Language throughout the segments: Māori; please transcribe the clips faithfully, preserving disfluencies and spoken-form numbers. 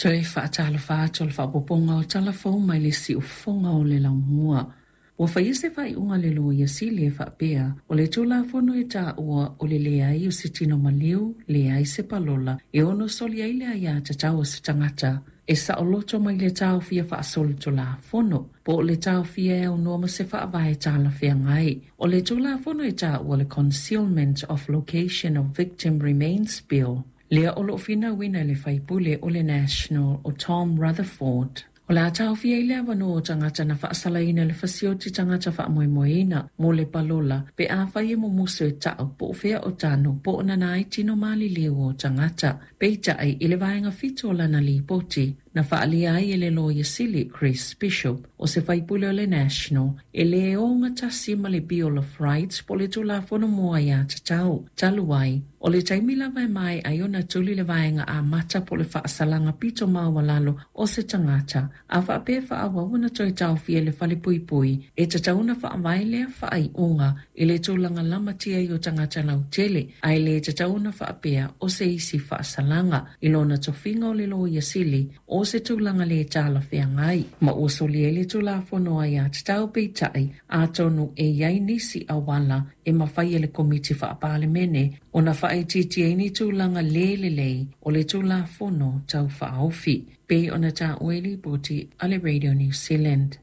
Toi whaatala whaatol whapoponga o talafou mai le si ufonga o le laumua. Ua whaise whai unga le lo ia si le whaapea o le tula fono e tā ua o le lea i o se tino maliu, lea i se palola, e ono soli ai lea ia ta tau o se tangata. E sa o loto mai le tau fia whaasoli tula fono, po o le tau fia e o noma se whaavai tala fia ngai. O le tula fono e tā ua le Concealment of Location of Victim Remains Bill. Lea o lo fina wina le whaipule o le National o Tom Rutherford. O la tau fia i lea wano o tangata na whaasalaina le whasioti tangata whaamoemoeina mo le palola pe a whai mo muso e tau po fea o tano po na nai tino mali leo o tangata. Pe i tai i le vaenga fito lana li poti. Na whaalia ai e le loia sili Chris Bishop o se whaipule o le National e le o ngatasi ma le Bill of Rights po le tula fono mua ia tatau. Taluai, o le taimila vai mai ai ona tuli le vaenga a mata po le whaasalanga pito maua lalo o se tangata. A whaape whaawawana toi tau fia le whale pui pui e tatauna whaamai lea whaai unga i le tūlanga lamatia i o tangata lau tele ai le tatauna whaapea o se isi whaasalanga i lona tofinga o le loia sili o se tūlanga le tala whea ngai. Ma o soli e le tūla whanua ia tatau peitai a tonu e iai nisi a wala e mawhai e le komiti whaapale mene o na whae titi e ni tūlanga le le lei o le tūla whono tau whaofi. Pe o na tā ueli boti a le Radio New Zealand.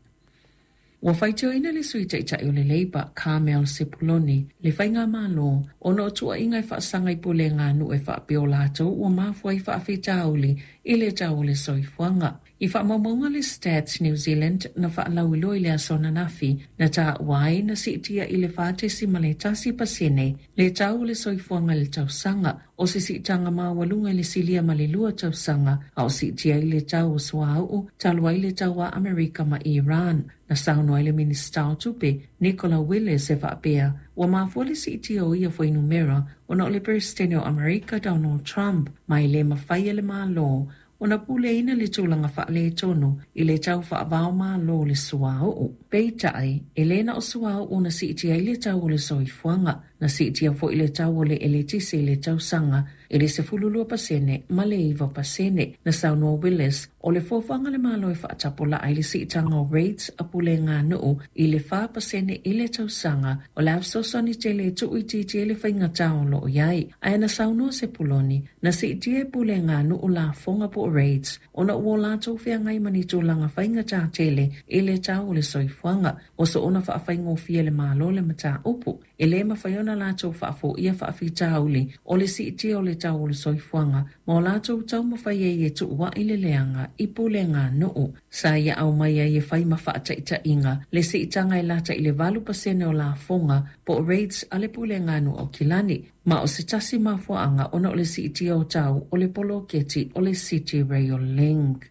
Ua whaitio ina le suita i tai o le Labour, Carmel Sepuloni, le whainga malo, o no tua ingai whaasanga i pule ngā nu e whaapeo lātou, ua mafua i whaafetauli i le tau le soifuanga. I whaamaunga le Stats New Zealand na whaalauilo i le asona nafi, na tā wai na sitia i le whaatesi ma le tasi pasene, le tau le soifuanga le tausanga, o se sitanga mawalunga le silia ma le lua tausanga, a o sitia i le tau o Swau, talua i le tau a Amerika ma Iran, na sauno ai le Minister o tupe, Nicola Willis e whaapea, ua mafua le sitia o ia fwai numera, o na o le Presidente o Amerika Donald Trump, mai le mawhai le maa lo, o na pule ina le tūlanga wha le tono i le tau wha avao maa lo le suao. Peitai, e lena o suao o na sitia i le tau o le soifuanga, na sitia fo i le tau o le eletise i le tau sanga, i le se fululua pasene, ma le iwa pasene, na saunoa Willis, o le fofanga le malo e whaatapola ai le sitanga o rates a pule ngā nuu, i le wha pasene i le tau sanga, o le afsosani te le tu i titi e le whainga tau lo o iai, ai na saunoa se puloni, na sitia e pule ngā nuu la fonga po rates, o na ua lātou whea ngai mani tūlanga whainga tā tele, i le tau o le soifuanga, o so ona wha whaingo fia le malo le mata upu, e le mawhaiona lātou wha fo ia wha whitauli, o le sitia o le tau o le soifuanga, ma o lātou tau mawhai e e tu ua i le leanga, i pule ngā nuu. Sa ia au mai e whai mawhaata ita inga, le si itanga i lata i le valu pasene o la fonga, po raids a le pule ngā nuu o kilani, ma o se tasi mafuanga ona o le si itia o tau o le polo keti o le City Rail Link.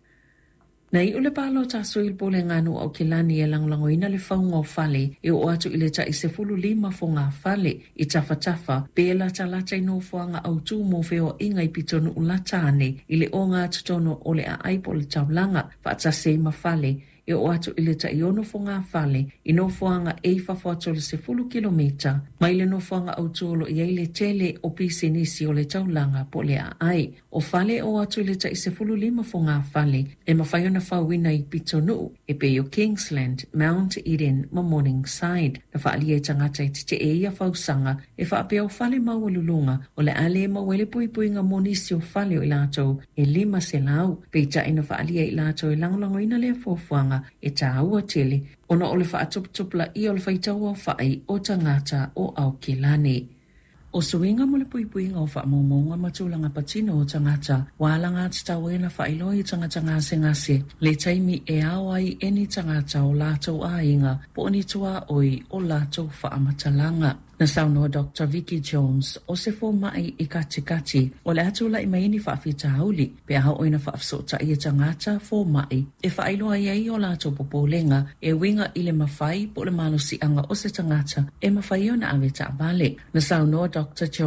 Nei ule palo ta soil pole nganu o kilani e langlango ina le whaunga o fale e o atu ile ta i se fulu lima fonga fale i tafa tafa pe la ta lata ino fuanga au tu mo feo inga i pitonu ulatane ile o ngā tutono o le a aipo le taulanga fa ta se ma fale e o atu ile ta iono fonga fale i no fuanga e fafuato le se fulu kilomita ma ile no fuanga au tuolo i eile tele o pisi nisi o le taulanga po le a ai o fale o atu ile ta i se fulu lima fonga fale e mawhaiona whawina i pitonu e pe o Kingsland, Mount Eden ma Morningside na whaalia e tangata i te e ia whausanga e whaapea o fale mawalulunga o le ale mawele pui pui nga monisi o fale o i lato e lima se lau pe ta ina whaalia i lato e langlango ina le fuafuanga e tā ua tele, ona o le whaatuptupla i o le whaitaua whai o tangata o au kilane. O suinga mo le puipuinga o whaamomonga matulanga patino o tangata, wālanga titawe na whailoi tangata ngase ngase, le taimi e awai eni tangata o lātou ainga, po ni tua oi o lātou whaamatalanga. Na saunoa Doctor Vicky Jones o se fo mai i kati kati o le atula i maini whaafita hauli pe aha oina whaafsota i e tangata fo mai e whaailoa iei o lātou popolenga e winga i le mawhai po le manusi anga o se tangata e mawhai o na aweta vale. Na saunoa Doctor Jones